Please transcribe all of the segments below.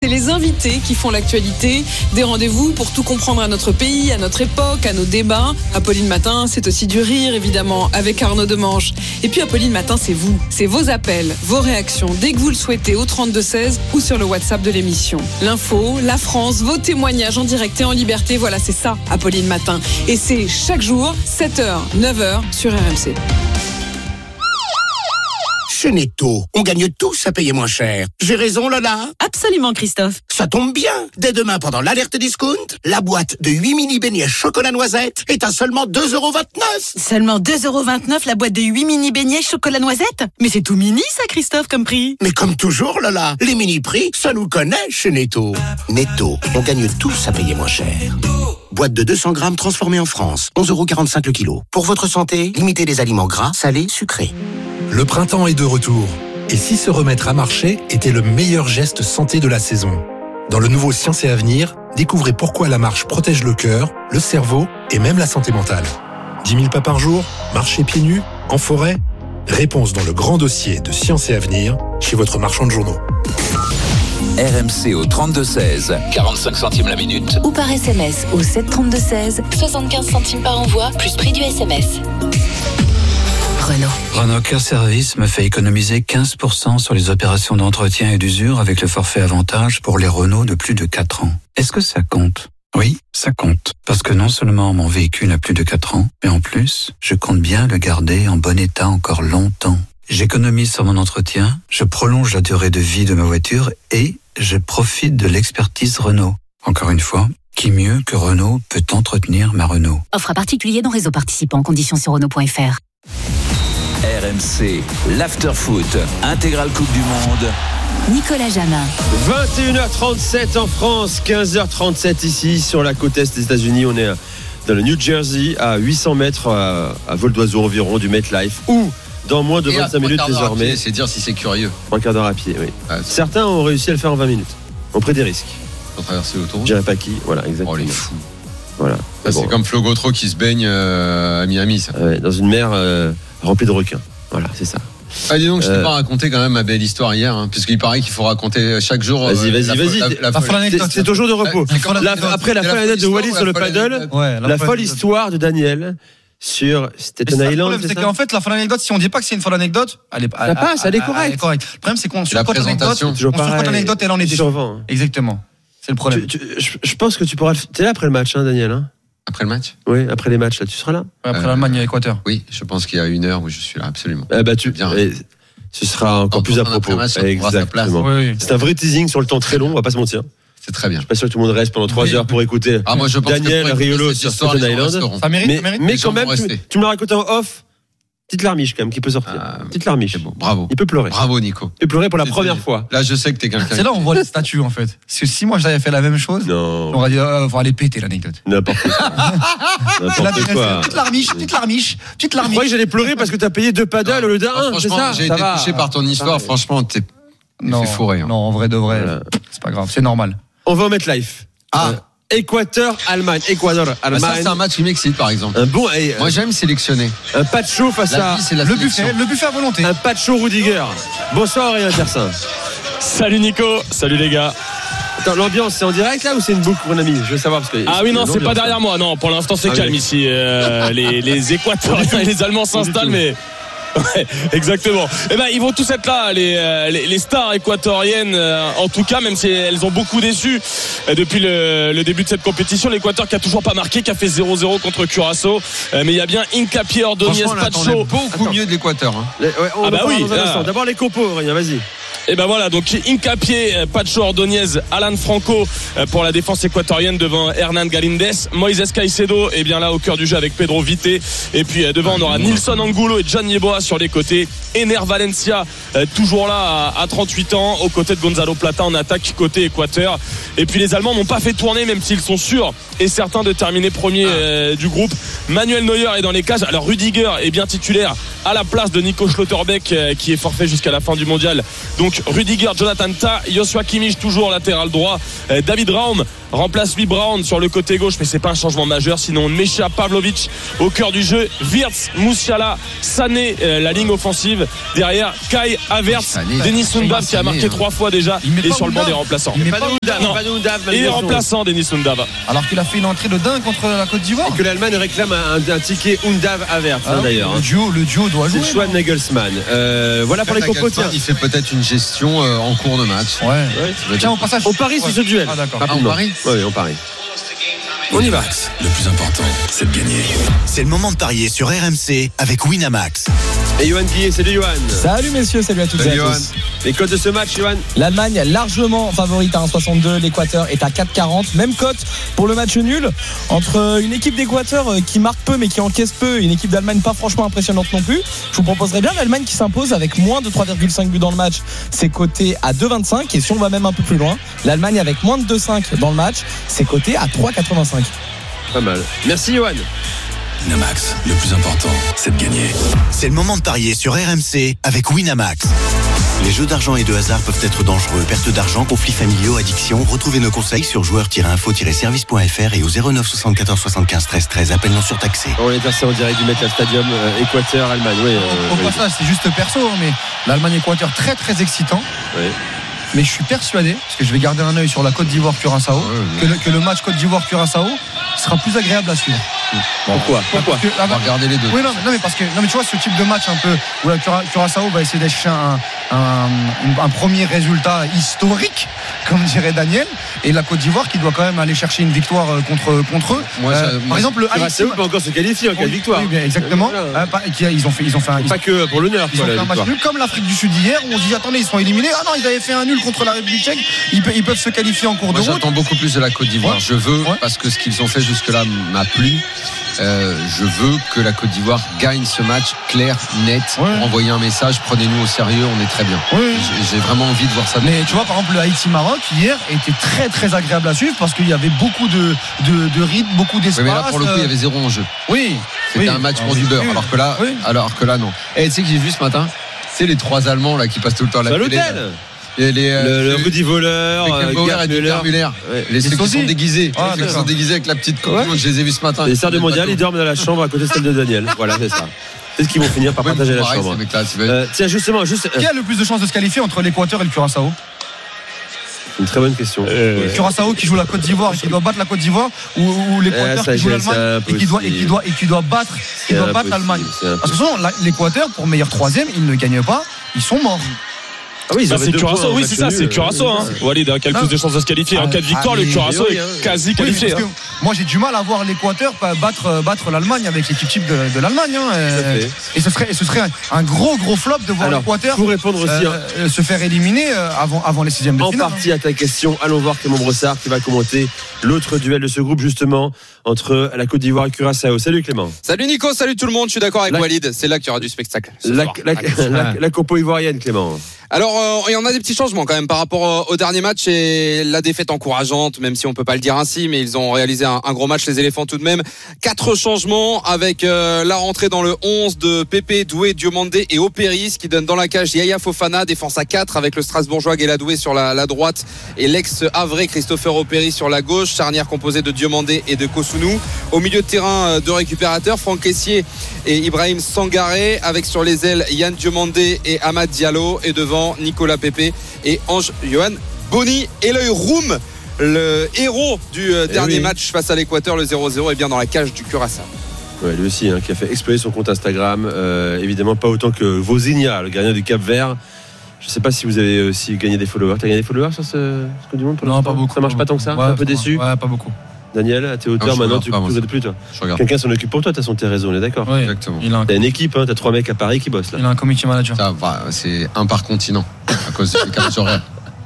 les invités qui font l'actualité. Des rendez-vous pour tout comprendre à notre pays, à notre époque, à nos débats. Apolline Matin, c'est aussi du rire, évidemment, avec Arnaud Demanche. Et puis Apolline Matin, c'est vous. C'est vos appels, vos réactions, dès que vous le souhaitez, au 32-16 ou sur le WhatsApp de l'émission. L'info, la France, vos témoignages en direct et en liberté. Voilà, c'est ça, Apolline Matin. Et c'est chaque jour, 7h, 9h sur RMC. Chez Netto, on gagne tous à payer moins cher. J'ai raison, Lola? Absolument, Christophe. Ça tombe bien. Dès demain, pendant l'alerte discount, la boîte de 8 mini beignets chocolat noisette est à seulement 2,29 €. Seulement 2,29 € la boîte de 8 mini beignets chocolat noisette? Mais c'est tout mini, ça, Christophe, comme prix. Mais comme toujours, Lola, les mini-prix, ça nous connaît chez Netto. Netto, on gagne tous à payer moins cher. Boîte de 200 grammes transformée en France, 11,45 € le kilo. Pour votre santé, limitez les aliments gras, salés, sucrés. Le printemps est de retour. Et si se remettre à marcher était le meilleur geste santé de la saison? Dans le nouveau Science et Avenir, découvrez pourquoi la marche protège le cœur, le cerveau et même la santé mentale. 10 000 pas par jour? Marcher pieds nus? En forêt? Réponse dans le grand dossier de Science et Avenir, chez votre marchand de journaux. RMC au 32-16, 45 centimes la minute. Ou par SMS au 732-16, 75 centimes par envoi, plus prix du SMS. Renault Care Service me fait économiser 15% sur les opérations d'entretien et d'usure avec le forfait avantage pour les Renault de plus de 4 ans. Est-ce que ça compte? Oui, ça compte. Parce que non seulement mon véhicule a plus de 4 ans, mais en plus, je compte bien le garder en bon état encore longtemps. J'économise sur mon entretien, je prolonge la durée de vie de ma voiture et je profite de l'expertise Renault. Encore une fois, qui mieux que Renault peut entretenir ma Renault? Offre à particulier dans réseau participant, conditions sur Renault.fr. RMC, l'after-foot, intégrale Coupe du Monde. Nicolas Jamin. 21h37 en France, 15h37 ici sur la côte est des États-Unis. On est dans le New Jersey, à 800 mètres à vol d'oiseau environ du MetLife, où dans moins de 25 minutes désormais. C'est dire si c'est curieux. Un quart d'heure à pied, oui. Certains ont réussi à le faire en 20 minutes. Ont pris des risques. Pour traverser l'autoroute. Je dirais pas qui, voilà, exactement. Oh les fous. Voilà. C'est comme Flo Gautreau qui se baigne à Miami, ça. Dans une mer remplie de requins. Voilà, c'est ça. Ah, dis donc, je t'ai pas raconté quand même ma belle histoire hier, hein, puisqu'il paraît qu'il faut raconter chaque jour. Vas-y. C'est ton jour de repos. Après la folle anecdote de Wallis sur le paddle, la folle histoire de Daniel sur Staten Island. Le problème, c'est qu'en fait, la folle anecdote, si on dit pas que c'est une folle anecdote, elle est correcte. Le problème, c'est qu'on surcote l'anecdote, elle en est déjà. Exactement. C'est le problème. Je pense que tu pourras. T'es là après le match, hein, Daniel, hein? Après le match? Oui, après les matchs, là, tu seras là? Après l'Allemagne et l'Équateur. Oui, je pense qu'il y a 1 heure où je suis là, absolument. Ce sera encore plus à propos. Exactement. Oui. C'est un vrai teasing sur le temps très long, on va pas se mentir. C'est très bien. Je suis pas sûr que tout le monde reste pendant 3 heures pour écouter moi, je pense Daniel Riolo sur Staten Island. Ça mérite. Mais quand même, tu me l'as raconté en off. Petite larmiche quand même qui peut sortir. Petite larmiche. Bon, bravo. Il peut pleurer. Bravo Nico. Il peut pleurer pour la première fois. Là, je sais que t'es quelqu'un. C'est là où on voit les statuts en fait. Parce que si moi j'avais fait la même chose, on aurait dit on va aller péter l'anecdote. N'importe quoi. Petite larmiche. Je croyais que j'allais pleurer parce que t'as payé 2 paddles au lieu d'1. C'est ça. J'ai été touché par ton histoire. Franchement, t'es fait fourré. Non, en vrai de vrai, c'est pas grave, c'est normal. On va au MetLife. Équateur-Allemagne. Ça, c'est un match qui m'excite, par exemple. Moi, j'aime sélectionner. Un Pacho face à le buffet à volonté. Un Pacho Rudiger. Bonsoir, Aurélien Tersin. Salut Nico, salut les gars. Attends, l'ambiance, c'est en direct là ou c'est une boucle, mon ami? Je veux savoir parce que. Ah oui, non, c'est pas derrière moi. Non, pour l'instant, c'est calme ici. Les Équatoriens et les Allemands s'installent, mais. Ouais, exactement. Ils vont tous être là, les stars équatoriennes, en tout cas, même si elles ont beaucoup déçu depuis le début de cette compétition. L'Équateur qui a toujours pas marqué, qui a fait 0-0 contre Curaçao, mais il y a bien Hincapié, Ordóñez, Pacho. Beaucoup mieux de l'Équateur. Oui. D'abord les compos, Aurélien, vas-y. donc Hincapié, Pacho, Ordóñez, Alan Franco pour la défense équatorienne devant Hernan Galíndez, Moisés Caicedo là au cœur du jeu avec Pedro Vité, et puis devant on aura Nilson Angulo et Jan Yeboah sur les côtés, Ener Valencia toujours là à 38 ans aux côtés de Gonzalo Plata en attaque côté Équateur. Et puis les Allemands n'ont pas fait tourner, même s'ils sont sûrs et certains de terminer premier du groupe. Manuel Neuer est dans les cages. Alors Rudiger est bien titulaire à la place de Nico Schlotterbeck qui est forfait jusqu'à la fin du mondial. Donc Rudiger, Jonathan Tah, Joshua Kimmich toujours latéral droit, David Raum remplace lui Brown sur le côté gauche, mais c'est pas un changement majeur. Sinon Mesha Pavlovic au cœur du jeu, Wirtz, Musiala, Sané, la ligne offensive derrière, Kai Havertz, Denis Undav qui a marqué 3 fois déjà et sur le banc des remplaçants. Il est remplaçant Denis Undav. Alors qu'il a fait une entrée de dingue contre la Côte d'Ivoire. Et que l'Allemagne réclame un ticket Undav Havertz d'ailleurs. Le duo doit jouer. C'est le choix de Nagelsmann. Voilà pour les compos. Il fait peut-être une gestion en cours de match. Tiens, au passage. On parie sur ce duel. Ah d'accord. On parie. Oui, on parie. On y va. Le plus important, c'est de gagner. C'est le moment de parier sur RMC avec Winamax. Et Johan Guillet, salut Johan. Salut messieurs, salut à toutes et à tous. Les cotes de ce match, Johan? L'Allemagne largement favorite à 1,62, l'Équateur est à 4,40. Même cote pour le match nul entre une équipe d'Équateur qui marque peu mais qui encaisse peu et une équipe d'Allemagne pas franchement impressionnante non plus. Je vous proposerais bien l'Allemagne qui s'impose avec moins de 3,5 buts dans le match. C'est coté à 2,25 et si on va même un peu plus loin, l'Allemagne avec moins de 2,5 dans le match, c'est coté à 3,85. Pas mal. Merci Johan. Winamax, le plus important, c'est de gagner. C'est le moment de parier sur RMC avec Winamax. Les jeux d'argent et de hasard peuvent être dangereux. Perte d'argent, conflits familiaux, addiction. Retrouvez nos conseils sur joueurs-info-service.fr et au 09 74 75 13 13. Appel non surtaxé. On est passé en direct du Metal Stadium Équateur-Allemagne. Au passage, c'est juste perso, mais l'Allemagne-Équateur très très excitant. Oui. Mais je suis persuadé, parce que je vais garder un œil sur la Côte d'Ivoire-Curaçao, que le match Côte d'Ivoire-Curaçao sera plus agréable à suivre. Pourquoi On va regarder les deux. Oui, non, mais parce que tu vois ce type de match un peu où la Curaçao va essayer d'acheter un premier résultat historique, comme dirait Daniel, et la Côte d'Ivoire qui doit quand même aller chercher une victoire contre eux. Par exemple, le Curaçao peut encore se qualifier en cas de victoire. Oui, bien, exactement. Ils ont fait pas que pour l'honneur. Ils ont fait un match nul comme l'Afrique du Sud hier où on se dit attendez, ils sont éliminés. Ah non, ils avaient fait un nul contre la République tchèque. Ils peuvent se qualifier en cours de route. J'attends beaucoup plus de la Côte d'Ivoire. Je veux, parce que ce qu'ils ont fait jusque-là m'a plu. Je veux que la Côte d'Ivoire gagne ce match clair, net, pour envoyer un message, prenez-nous au sérieux, on est très bien. J'ai vraiment envie de voir ça. Mais tu vois, par exemple, le Haïti-Maroc hier était très très agréable à suivre parce qu'il y avait beaucoup de rythme, beaucoup d'espace. Oui, mais là pour le coup il y avait 0 enjeu. Oui. C'était un match pour du beurre, alors que là non. Et tu sais que j'ai vu ce matin, c'est les 3 Allemands là qui passent tout le temps à la télé. Le Rudy Voleur, Gerd Müller, ceux qui sont déguisés, avec la petite coque. Je les ai vus ce matin. Les stars de mondial, ils dorment dans la chambre à côté de celle de Daniel. Voilà, c'est ça. C'est ce qu'ils vont finir par partager la chambre. Tiens, justement, qui a le plus de chances de se qualifier entre l'Équateur et le Curaçao? Une très bonne question. Curaçao qui joue la Côte d'Ivoire et qui doit battre la Côte d'Ivoire ou l'Équateur qui joue l'Allemagne et qui doit battre l'Allemagne. Parce que sinon l'Équateur pour meilleur troisième, ils ne gagnent pas, ils sont morts. Ah oui, c'est Curaçao, oui, c'est ça, c'est Curaçao. Walid, qui a le plus de chances de se qualifier. En cas de victoire, le Curaçao est quasi qualifié. Moi, j'ai du mal à voir l'Équateur battre l'Allemagne avec l'équipe type de l'Allemagne. Et ce serait un gros flop de voir l'Équateur pour répondre aussi, se faire éliminer avant les 6e de finale. En partie à ta question, allons voir Clément Brossard qui va commenter l'autre duel de ce groupe, justement, entre la Côte d'Ivoire et Curaçao. Salut Clément. Salut Nico, salut tout le monde. Je suis d'accord avec Walid. C'est là qu'il y aura du spectacle. La compo ivoirienne, Clément. Alors, il y en a des petits changements quand même par rapport au dernier match et la défaite encourageante, même si on peut pas le dire ainsi, mais ils ont réalisé un gros match, les éléphants tout de même. 4 changements avec la rentrée dans le 11 de Pépé, Doué, Diomandé et Opéry, ce qui donne dans la cage Yaya Fofana, défense à 4 avec le Strasbourgeois Guéla Doué sur la droite et l'ex-Havrais Christopher Opéry sur la gauche, charnière composée de Diomandé et de Kosunu. Au milieu de terrain, 2 récupérateurs, Franck Kessié et Ibrahim Sangaré, avec sur les ailes Yann Diomandé et Amad Diallo, et devant Nicolas Pépé et Ange Johan Boni. Et l'œil Roum, le héros du dernier match face à l'Équateur, le 0-0, est bien dans la cage du Curaçao. Ouais, lui aussi, qui a fait exploser son compte Instagram. Évidemment pas autant que Vozinha, le gardien du Cap-Vert. Je ne sais pas si vous avez aussi gagné des followers. Tu as gagné des followers sur ce Coupe du Monde? Non, pas beaucoup. Ça marche pas tant que ça? Ouais, un peu déçu? Ouais, pas beaucoup. Daniel, t'es auteur maintenant, tu ne plus toi. Quelqu'un s'en occupe pour toi, t'as son tes réseaux, on est d'accord? Oui, exactement. T'as une équipe, t'as 3 mecs à Paris qui bossent là. Il a un community manager. C'est un par continent à cause des cases horaires.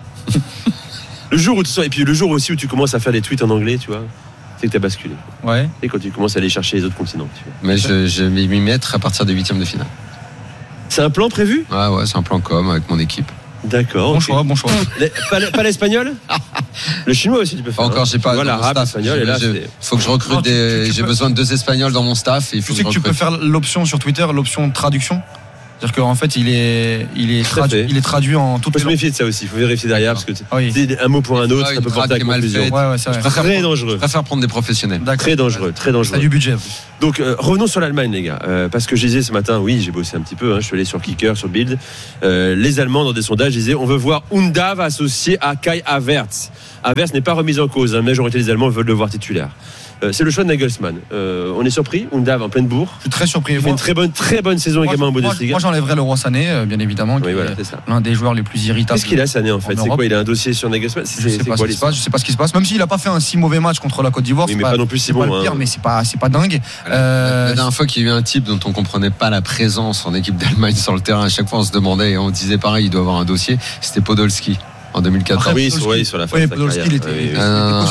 Le jour aussi où tu commences à faire des tweets en anglais, tu vois, c'est que t'as basculé. Ouais. Et quand tu commences à aller chercher les autres continents. Tu vois. Mais je vais m'y mettre à partir des 8e de finale. C'est un plan prévu? Ouais, c'est un plan com avec mon équipe. D'accord. Bon choix. Pas l'espagnol. Le chinois aussi, tu peux faire. Encore, j'ai pas. Voilà, l'arabe, l'espagnol. Et là, faut que je recrute j'ai besoin de 2 espagnols dans mon staff. Et il faut tu sais que tu peux faire l'option sur Twitter, l'option traduction. C'est-à-dire qu'en fait, il est traduit en toutes les langues. Il faut se méfier de ça aussi. Il faut vérifier derrière parce que c'est un mot pour un autre, ça peut porter à confusion. Très dangereux. Je préfère prendre des professionnels. Très dangereux. T'as du budget. Donc revenons sur l'Allemagne, les gars, parce que je disais ce matin, oui, j'ai bossé un petit peu, je suis allé sur Kicker, sur Bild. Les Allemands dans des sondages disaient on veut voir Undav associé à Kai Havertz. Havertz n'est pas remis en cause, la majorité des Allemands veulent le voir titulaire. C'est le choix de Nagelsmann. On est surpris. Undav en pleine bourre. Je suis très surpris. Il fait une très bonne saison également en Bundesliga. Moi, j'enlèverais Leroy Sané, bien évidemment, qui est l'un des joueurs les plus irritables. Qu'est-ce qu'il a, Sané, en fait? C'est quoi? Il a un dossier sur Nagelsmann? Je sais pas ce qui se passe. Même s'il n'a pas fait un si mauvais match contre la Côte d'Ivoire. Oui, mais pas non plus si bon. C'est pas le pire, mais c'est pas dingue. La dernière fois qu'il y a eu un type dont on comprenait pas la présence en équipe d'Allemagne sur le terrain, à chaque fois on se demandait et on disait pareil, il doit avoir un dossier. C'était Podolski. En 2014. Oui, sur la fin de sa carrière. Il était non,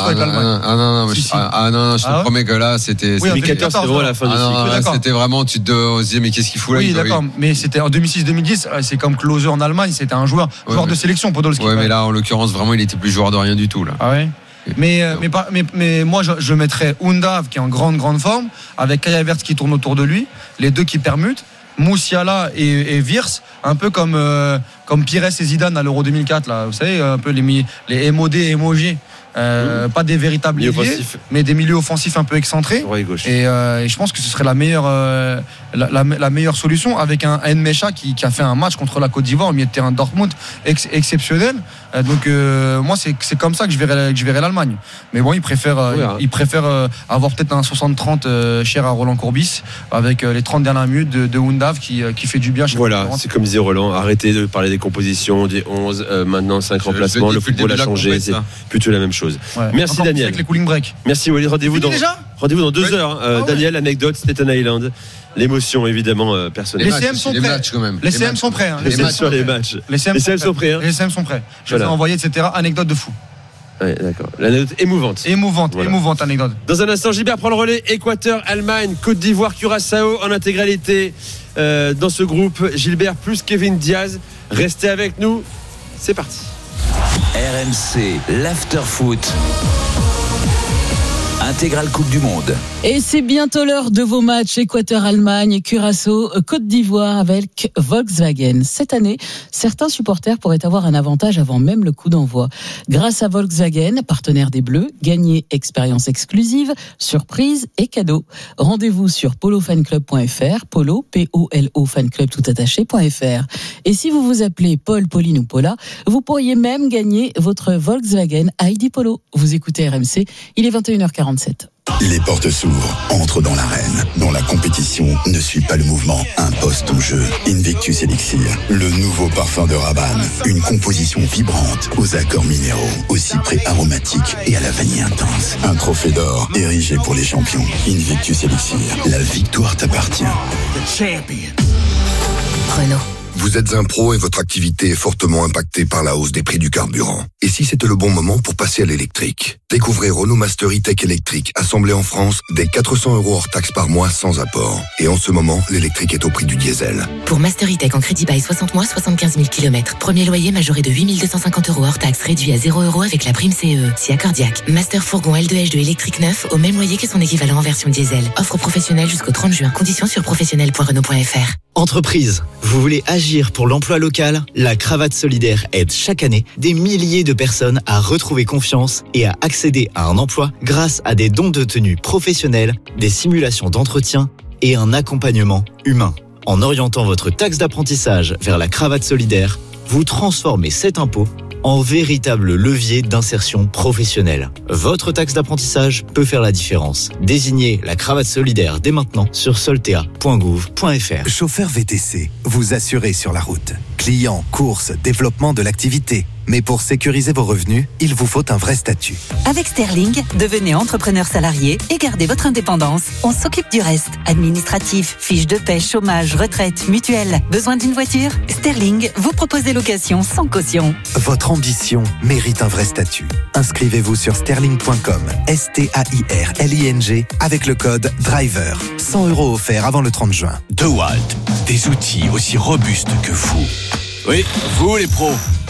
je te promets que là, c'était. 2014, c'était vraiment la fin du cycle. C'était vraiment, tu te disais, mais qu'est-ce qu'il fout là? Oui, d'accord. Mais c'était en 2006-2010, c'est comme Klose en Allemagne, c'était un joueur de sélection, Podolski. Ouais, mais là, en l'occurrence, vraiment, il était plus joueur de rien du tout, là. Ah ouais? Mais moi, je mettrais Undav, qui est en grande forme, avec Kai Havertz qui tourne autour de lui, les deux qui permutent. Moussiala et Wirtz, un peu comme Pires et Zidane à l'Euro 2004 là, vous savez, un peu les MOD et MOG, pas des véritables milieux, mais des milieux offensifs un peu excentrés. Et je pense que ce serait la meilleure solution avec un Nmecha qui a fait un match contre la Côte d'Ivoire au milieu de terrain de Dortmund exceptionnel. Donc moi c'est comme ça que je verrai l'Allemagne. Mais bon, il préfère avoir peut-être un 60-30 cher à Roland Courbis avec les 30 dernières minutes de Undav qui fait du bien. Voilà, c'est comme disait Roland, arrêtez de parler des compositions, des 11, maintenant 5 remplacements, le football a changé, c'est plutôt la même chose. Ouais. Merci Daniel. Avec les cooling break. Merci Walid, rendez-vous dans 2 heures. Daniel, anecdote, Staten Island. L'émotion évidemment personnelle. Les CM sont prêts. Les CM sont prêts. Les CM sur les matchs. Les CM sont prêts. Les CM sont prêts. Je les ai envoyés, etc. Anecdote de fou. Ouais, d'accord. L'anecdote émouvante, anecdote. Dans un instant, Gilbert prend le relais. Équateur, Allemagne, Côte d'Ivoire, Curaçao en intégralité dans ce groupe. Gilbert plus Kevin Diaz. Restez avec nous. C'est parti. RMC, l'after-foot. Intégrale Coupe du Monde. Et c'est bientôt l'heure de vos matchs Équateur-Allemagne, Curaçao, Côte d'Ivoire avec Volkswagen. Cette année, certains supporters pourraient avoir un avantage avant même le coup d'envoi. Grâce à Volkswagen, partenaire des Bleus, gagnez expérience exclusive, surprise et cadeaux. Rendez-vous sur polofanclub.fr, polo, P-O-L-O, fanclub tout attaché.fr. Et si vous vous appelez Paul, Pauline ou Paula, vous pourriez même gagner votre Volkswagen ID Polo. Vous écoutez RMC, il est 21h47. Les portes s'ouvrent, entre dans l'arène, dont la compétition ne suit pas le mouvement, impose ton jeu. Invictus Elixir, le nouveau parfum de Rabanne. Une composition vibrante, aux accords minéraux, aux cyprès aromatiques et à la vanille intense. Un trophée d'or, érigé pour les champions. Invictus Elixir, la victoire t'appartient. Renault. Vous êtes un pro et votre activité est fortement impactée par la hausse des prix du carburant. Et si c'était le bon moment pour passer à l'électrique? Découvrez Renault Master E-Tech électrique, assemblé en France, dès 400 € hors taxe par mois sans apport. Et en ce moment, l'électrique est au prix du diesel. Pour Master E-Tech en crédit bail 60 mois, 75 000 km. Premier loyer majoré de 8 250 € hors taxe, réduit à 0 € avec la prime CE. Si accordiaque. Master Fourgon L2H2 électrique neuf, au même loyer que son équivalent en version diesel. Offre professionnelle jusqu'au 30 juin. Conditions sur professionnel.renault.fr. Entreprise, vous voulez agir pour l'emploi local? La Cravate Solidaire aide chaque année des milliers de personnes à retrouver confiance et à accéder à un emploi grâce à des dons de tenue professionnels, des simulations d'entretien et un accompagnement humain. En orientant votre taxe d'apprentissage vers la Cravate Solidaire, vous transformez cet impôt en véritable levier d'insertion professionnelle. Votre taxe d'apprentissage peut faire la différence. Désignez la Cravate Solidaire dès maintenant sur soltea.gouv.fr. Chauffeur VTC, vous assurez sur la route. Clients, courses, développement de l'activité. Mais pour sécuriser vos revenus, il vous faut un vrai statut. Avec Sterling, devenez entrepreneur salarié et gardez votre indépendance. On s'occupe du reste. Administratif, fiches de paie, chômage, retraite, mutuelle. Besoin d'une voiture? Sterling vous propose des locations sans caution. Votre ambition mérite un vrai statut. Inscrivez-vous sur sterling.com, STAIRLING, avec le code DRIVER. 100 € offerts avant le 30 juin. DeWalt, des outils aussi robustes que vous. Oui, vous les pros.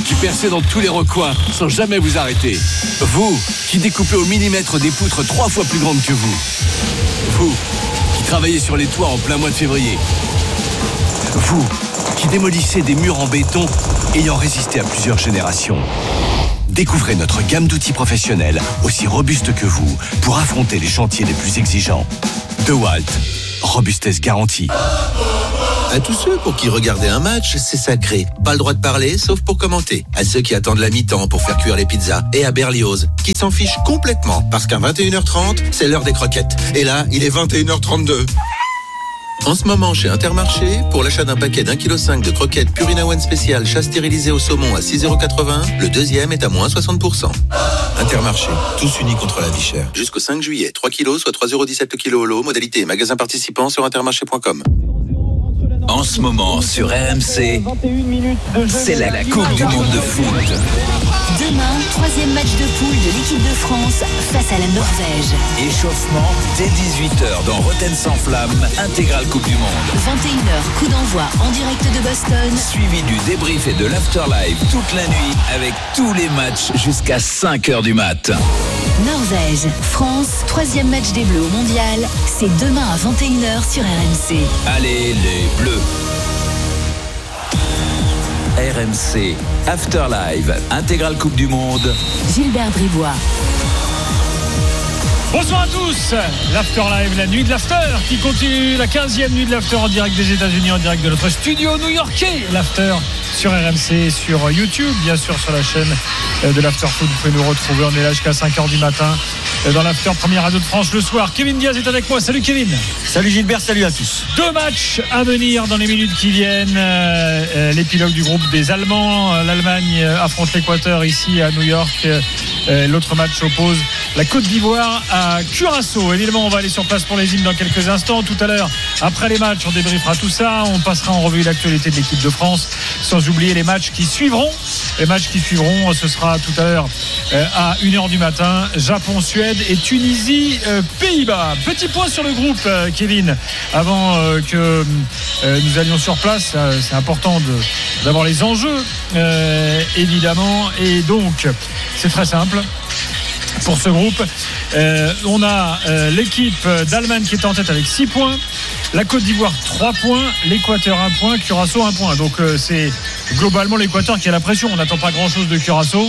qui percez dans tous les recoins sans jamais vous arrêter. Vous qui découpez au millimètre des poutres 3 fois plus grandes que vous. Vous qui travaillez sur les toits en plein mois de février. Vous qui démolissez des murs en béton ayant résisté à plusieurs générations. Découvrez notre gamme d'outils professionnels aussi robustes que vous pour affronter les chantiers les plus exigeants. DeWalt, robustesse garantie. À tous ceux pour qui regarder un match, c'est sacré. Pas le droit de parler, sauf pour commenter. À ceux qui attendent la mi-temps pour faire cuire les pizzas. Et à Berlioz, qui s'en fiche complètement. Parce qu'à 21h30, c'est l'heure des croquettes. Et là, il est 21h32. En ce moment, chez Intermarché, pour l'achat d'un paquet d'1,5 kg de croquettes Purina One spécial chat stérilisé au saumon à 6,80 €, le deuxième est à moins 60%. Intermarché, tous unis contre la vie chère. Jusqu'au 5 juillet, 3 kilos, soit 3,17 € le kilo au lot. Modalité magasin participant sur intermarché.com. En ce moment, sur RMC, c'est la Coupe du Monde de foot. Demain, 3e match de poule de l'équipe de France face à la Norvège. Échauffement dès 18h dans Rotten sans flamme, intégrale Coupe du Monde. 21h, coup d'envoi en direct de Boston. Suivi du débrief et de l'afterlife toute la nuit avec tous les matchs jusqu'à 5h du mat. Norvège, France, 3e match des Bleus au Mondial. C'est demain à 21h sur RMC. Allez les Bleus. RMC Afterlife, intégrale Coupe du Monde. Gilbert Bribois. Bonsoir à tous, l'Afterlive, la nuit de l'After qui continue, la 15e nuit de l'After en direct des États-Unis, en direct de notre studio new-yorkais. L'After sur RMC, sur YouTube, bien sûr sur la chaîne de l'After Foot. Vous pouvez nous retrouver, on est là jusqu'à 5h du matin dans l'After, première radio de France le soir. Kevin Diaz est avec moi, salut Kevin. Salut Gilbert, salut à tous. 2 matchs à venir dans les minutes qui viennent. L'épilogue du groupe des Allemands, l'Allemagne affronte l'Équateur ici à New York. L'autre match oppose la Côte d'Ivoire à Curaçao. Évidemment, on va aller sur place pour les hymnes dans quelques instants. Tout à l'heure, après les matchs, on débriefera tout ça. On passera en revue l'actualité de l'équipe de France, sans oublier les matchs qui suivront. Les matchs qui suivront, ce sera tout à l'heure à 1h du matin. Japon, Suède et Tunisie, Pays-Bas. Petit point sur le groupe, Kevin, avant que nous allions sur place. C'est important d'avoir les enjeux, évidemment. Et donc, c'est très simple. Pour ce groupe, on a l'équipe d'Allemagne qui est en tête avec 6 points, la Côte d'Ivoire 3 points, l'Équateur 1 point, Curaçao 1 point. Donc c'est globalement l'Équateur qui a la pression. On n'attend pas grand-chose de Curaçao.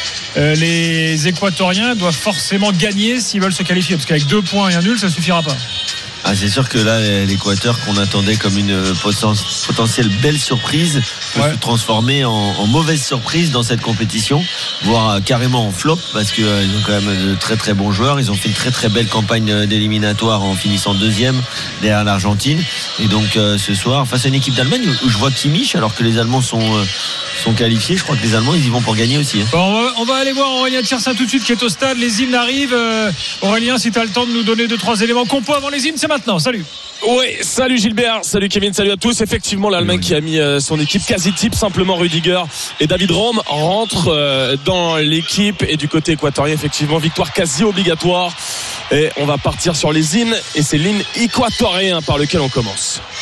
Les Équatoriens doivent forcément gagner s'ils veulent se qualifier, parce qu'avec 2 points et un nul, ça ne suffira pas. Ah, c'est sûr que là, l'Équateur qu'on attendait comme une potentielle belle surprise peut se transformer en mauvaise surprise dans cette compétition, voire carrément en flop, parce qu'ils ont quand même de très très bons joueurs. Ils ont fait une très très belle campagne d'éliminatoire en finissant 2e derrière l'Argentine. Et donc ce soir, face à une équipe d'Allemagne où je vois Kimmich, alors que les Allemands sont qualifiés, je crois que les Allemands ils y vont pour gagner aussi. Bon, on va aller voir Aurélien Tiersin tout de suite qui est au stade. Les hymnes arrivent. Aurélien, si tu as le temps de nous donner 2-3 éléments compo avant les hymnes, c'est maintenant. Salut. Oui, salut Gilbert, salut Kevin, salut à tous. Effectivement, l'Allemagne qui a mis son équipe quasi type, simplement Rudiger et David Raum rentrent dans l'équipe. Et du côté équatorien, effectivement, victoire quasi obligatoire. Et on va partir sur les hymnes. Et c'est l'hymne équatorien par lequel on commence.